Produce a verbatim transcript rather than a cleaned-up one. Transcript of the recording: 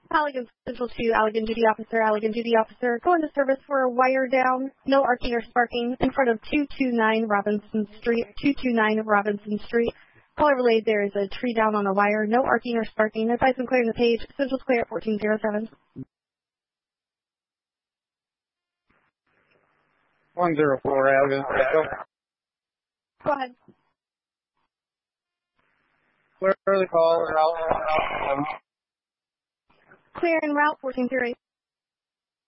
Allegan Central to Allegan Duty Officer, Allegan Duty Officer, go into service for a wire down, no arcing or sparking, in front of two two nine Robinson Street, two two nine Robinson Street. Caller relayed there is a tree down on a wire, no arcing or sparking. Advise when clearing the page, Central's clear at fourteen oh seven. one zero four, Allegan. Go. Go ahead. Clear the call. Route. Clear en route, fourteen oh eight.